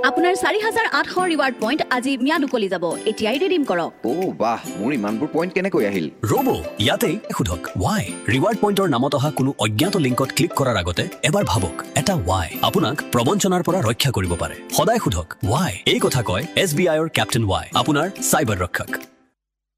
আপোনাৰ 4800 reward point আজি ম্যাদ উকলি যাব এতিয়াই ৰিডিম কৰক বাহ মোৰ ইমানবোৰ পইণ্ট কেনেকৈ আহিল ৰব ইয়াতে খুধক why ৰিৱাৰ্ড পইণ্টৰ নামত অহা কোনো অজ্ঞাত লিংকত ক্লিক কৰাৰ আগতে এবাৰ ভাবক এটা why আপোনাক প্ৰবঞ্চনাৰ পৰা ৰক্ষা কৰিব পাৰে সদায় খুধক why এই কথা কয় SBIৰ কেপ্টেইন Y আপোনাৰ সাইবাৰ ৰক্ষক